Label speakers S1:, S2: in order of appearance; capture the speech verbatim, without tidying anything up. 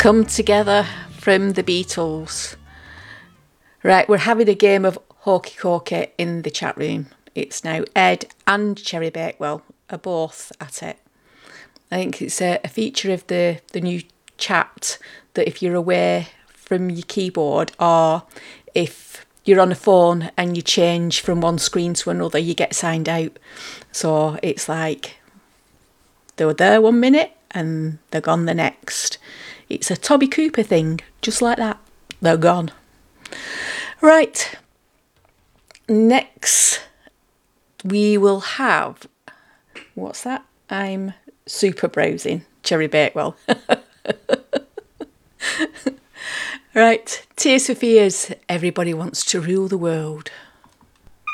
S1: Come Together from the Beatles. Right, we're having a game of hokey cokey in the chat room. It's now Ed and Cherry Bakewell are both at it. I think it's a, a feature of the, the new chat that if you're away from your keyboard, or if you're on a phone and you change from one screen to another, you get signed out. So it's like they were there one minute and they're gone the next. It's a Toby Cooper thing, just like that. They're gone. Right. Next, we will have... What's that? I'm super browsing. Cherry Bakewell. Right. Tears for Fears. Everybody wants to rule the world.